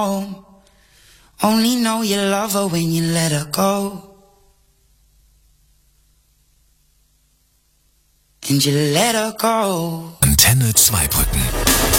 Only know you love her when you let her go. And you let her go. Antenne Zweibrücken.